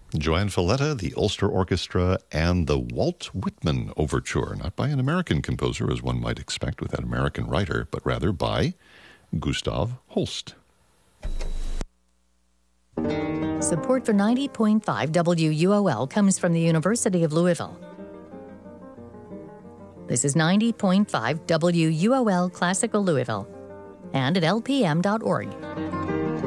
Joanne Falletta, the Ulster Orchestra, and the Walt Whitman Overture, not by an American composer, as one might expect with that American writer, but rather by Gustav Holst. Support for 90.5 WUOL comes from the University of Louisville. This is 90.5 WUOL Classical Louisville and at lpm.org.